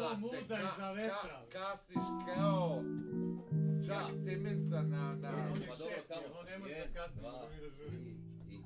mutaj za vetra. Kasniš kao čak cementa na... On je Pa dobro, šef, tamo on ne smo. može da kasni, nego mi da žuri.